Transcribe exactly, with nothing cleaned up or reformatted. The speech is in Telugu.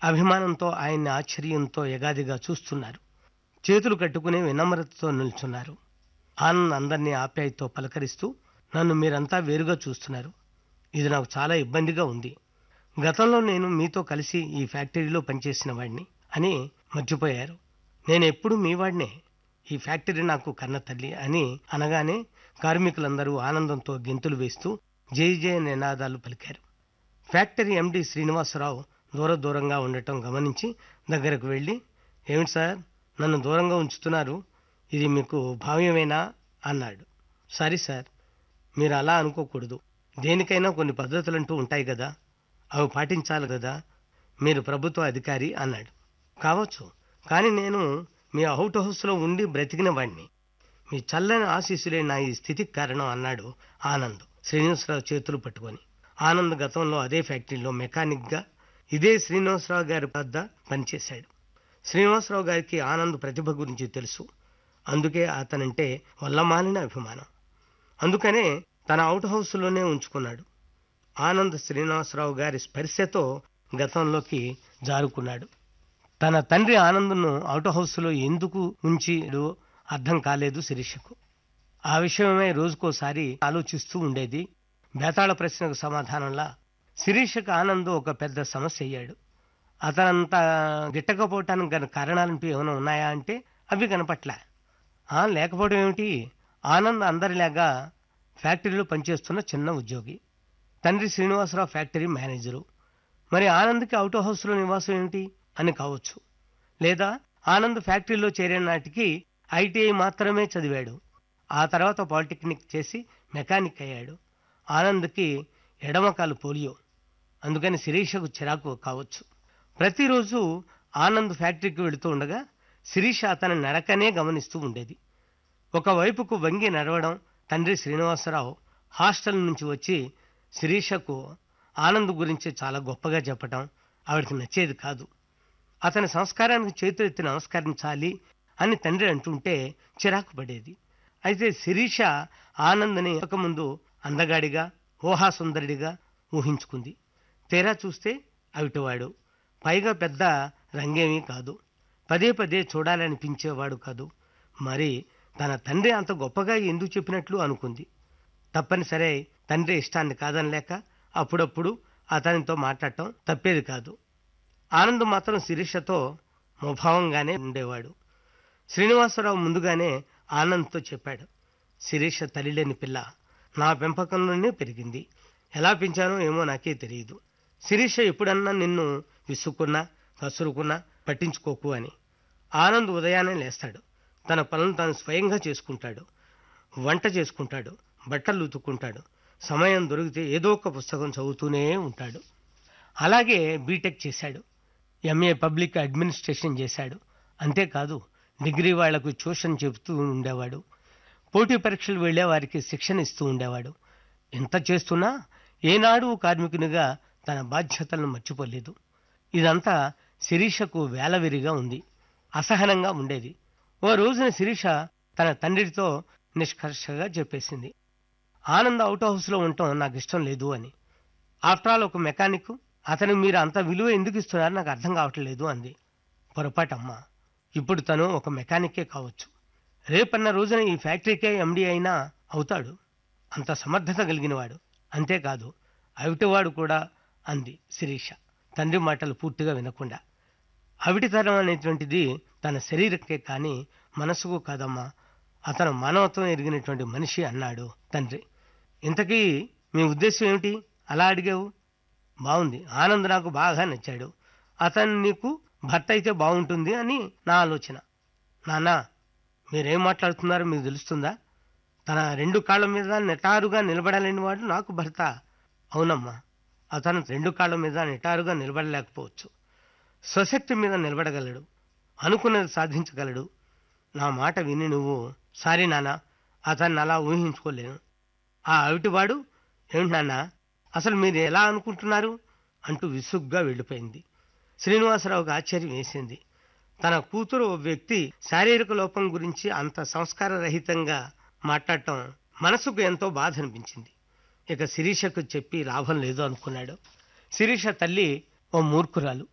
అభిమానంతో ఆయన్ని ఆశ్చర్యంతో ఎగాదిగా చూస్తున్నారు. చేతులు కట్టుకుని వినమ్రతతో నిల్చున్నారు. ఆనంద్ అందరినీ ఆప్యాయతతో పలకరిస్తూ, నన్ను మీరంతా వేరుగా చూస్తున్నారు. ఇది నాకు చాలా ఇబ్బందిగా ఉంది. గతంలో నేను మీతో కలిసి ఈ ఫ్యాక్టరీలో పనిచేసిన వాడిని అని మర్చిపోయారు. నేనెప్పుడు మీ వాడినే. ఈ ఫ్యాక్టరీ నాకు కన్న తల్లి అని అనగానే కార్మికులందరూ ఆనందంతో గెంతులు వేస్తూ జై జయ నినాదాలు పలికారు. ఫ్యాక్టరీ ఎండి శ్రీనివాసరావు దూర దూరంగా ఉండటం గమనించి దగ్గరకు వెళ్ళి, ఏమిటి సార్, నన్ను దూరంగా ఉంచుతున్నారు, ఇది మీకు భావ్యమేనా అన్నాడు. సారీ సార్, మీరు అలా అనుకోకూడదు. దేనికైనా కొన్ని పద్ధతులంటూ ఉంటాయి కదా, అవి పాటించాలి కదా. మీరు ప్రభుత్వ అధికారి అన్నాడు. కావచ్చు, కానీ నేను మీ అవుట్ హౌస్లో ఉండి బ్రతికిన వాడిని. మీ చల్లని ఆశీస్సులే నా ఈ స్థితికి కారణం అన్నాడు ఆనంద్ శ్రీనివాసరావు చేతులు పట్టుకొని. ఆనంద్ గతంలో అదే ఫ్యాక్టరీలో మెకానిక్గా ఇదే శ్రీనివాసరావు గారి వద్ద పనిచేశాడు. శ్రీనివాసరావు గారికి ఆనంద్ ప్రతిభ గురించి తెలుసు. అందుకే అతనంటే వల్లమాలిన అభిమానం. అందుకనే తన అవుట్ హౌస్లోనే ఉంచుకున్నాడు. ఆనంద్ శ్రీనివాసరావు గారి స్పర్శతో గతంలోకి జారుకున్నాడు. తన తండ్రి ఆనంద్ను అవుట్ హౌస్లో ఎందుకు ఉంచిడో అర్థం కాలేదు శిరీషకు. ఆ విషయమై రోజుకోసారి ఆలోచిస్తూ ఉండేది. బేతాళ ప్రశ్నకు సమాధానంలా శిరీషకు ఆనంద్ ఒక పెద్ద సమస్య అయ్యాడు. అతనంత గిట్టకపోవటానికి గల కారణాలంటూ ఏమైనా ఉన్నాయా అంటే అవి కనపట్లే. లేకపోవడం ఏమిటి, ఆనంద్ అందరిలాగా ఫ్యాక్టరీలో పనిచేస్తున్న చిన్న ఉద్యోగి. తండ్రి శ్రీనివాసరావు ఫ్యాక్టరీ మేనేజరు. మరి ఆనంద్కి అవుట్ హౌస్లో నివాసం ఏమిటి అని కావచ్చు. లేదా ఆనంద్ ఫ్యాక్టరీలో చేరే నాటికి ఐటీఐ మాత్రమే చదివాడు. ఆ తర్వాత పాలిటెక్నిక్ చేసి మెకానిక్ అయ్యాడు. ఆనంద్కి ఎడమకాలు పోలియో. అందుకని శిరీషకు చిరాకు కావచ్చు. ప్రతిరోజు ఆనంద్ ఫ్యాక్టరీకి వెళుతూ ఉండగా శిరీష అతని నడకనే గమనిస్తూ ఉండేది. ఒకవైపుకు వంగి నడవడం, తండ్రి శ్రీనివాసరావు హాస్టల్ నుంచి వచ్చి శిరీషకు ఆనంద్ గురించి చాలా గొప్పగా చెప్పటం ఆవిడకి నచ్చేది కాదు. అతని సంస్కారానికి చేతులెత్తి నమస్కరించాలి అని తండ్రి అంటుంటే చిరాకు పడేది. అయితే శిరీష ఆనంద్ని ముందు అందగాడిగా, ఊహాసుందరుడిగా ఊహించుకుంది. తీరా చూస్తే అవిటివాడు. పైగా పెద్ద రంగేమీ కాదు. పదే పదే చూడాలనిపించేవాడు కాదు. మరి తన తండ్రి అంత గొప్పగా ఎందుకు చెప్పినట్లు అనుకుంది. తప్పనిసరే తండ్రి ఇష్టాన్ని కాదనలేక అప్పుడప్పుడు అతనితో మాట్లాడటం తప్పేది కాదు. ఆనంద్ మాత్రం శిరీషతో ముభావంగానే ఉండేవాడు. శ్రీనివాసరావు ముందుగానే ఆనంద్తో చెప్పాడు, శిరీష తల్లిలేని పిల్ల, నా పెంపకంలోనే పెరిగింది. ఎలా పెంచానో ఏమో నాకే తెలియదు. శిరీష ఎప్పుడన్నా నిన్ను విసుక్కున్నా కసురుకున్నా పట్టించుకోకు అని. ఆనంద్ ఉదయాన్నే లేస్తాడు. తన పనులు తాను స్వయంగా చేసుకుంటాడు. వంట చేసుకుంటాడు, బట్టలు ఉతుక్కుంటాడు. సమయం దొరికితే ఏదో ఒక పుస్తకం చదువుతూనే ఉంటాడు. అలాగే బీటెక్ చేశాడు. ఎంఏ పబ్లిక్ అడ్మినిస్ట్రేషన్ చేశాడు. అంతేకాదు డిగ్రీ వాళ్లకు ట్యూషన్ చెబుతూ ఉండేవాడు. పోటీ పరీక్షలు వెళ్లే వారికి శిక్షణ ఇస్తూ ఉండేవాడు. ఇంత చేస్తున్నా ఏనాడు కార్మికునిగా తన బాధ్యతలను మర్చిపోలేదు. ఇదంతా శిరీషకు వేలవిరిగా ఉంది. అసహనంగా ఉండేది. ఓ రోజున శిరీష తన తండ్రితో నిష్కర్షగా చెప్పేసింది, ఆనంద్ అవుట్ హౌస్లో ఉండటం నాకు ఇష్టం లేదు అని. ఆఫ్టర్ ఆల్ ఒక మెకానిక్, అతనికి మీరు అంత విలువ ఎందుకు ఇస్తున్నారో నాకు అర్థం కావట్లేదు అంది. పొరపాటమ్మా, ఇప్పుడు తను ఒక మెకానికే కావచ్చు. రేపన్న రోజున ఈ ఫ్యాక్టరీకే ఎండీ అయినా అవుతాడు. అంత సమర్థత కలిగినవాడు. అంతేకాదు అవిటివాడు కూడా అంది శిరీష తండ్రి మాటలు పూర్తిగా వినకుండా. అవిటితనం అనేటువంటిది తన శరీరకే కానీ మనసుకు కాదమ్మా. అతను మానవత్వం ఎరిగినటువంటి మనిషి అన్నాడు తండ్రి. ఇంతకీ మీ ఉద్దేశం ఏమిటి అలా అడిగావు? బాగుంది, ఆనంద్ నాకు బాగా నచ్చాడు. అతను నీకు భర్త అయితే బాగుంటుంది అని నా ఆలోచన. నాన్నా, మీరేం మాట్లాడుతున్నారో మీకు తెలుస్తుందా? తన రెండు కాళ్ళ మీద నిటారుగా నిలబడలేని వాడు నాకు భర్త. అవునమ్మా, అతను రెండు కాళ్ళ మీద నిటారుగా నిలబడలేకపోవచ్చు. స్వశక్తి మీద నిలబడగలడు, అనుకున్నది సాధించగలడు. నా మాట విని నువ్వు, సారీ నాన్న, అతన్ని అలా ఊహించుకోలేను. ఆ అవిటివాడు ఏమిటి నాన్న, అసలు మీరు ఎలా అనుకుంటున్నారు అంటూ విసుగ్గా వెళ్ళిపోయింది. శ్రీనివాసరావుకి ఆశ్చర్యం వేసింది. తన కూతురు ఓ వ్యక్తి శారీరక లోపం గురించి అంత సంస్కార రహితంగా మాట్లాడటం మనసుకు ఎంతో బాధ అనిపించింది. ఇక శిరీషకు చెప్పి లాభం లేదు అనుకున్నాడు. శిరీష తల్లి ఓ మూర్ఖురాలు.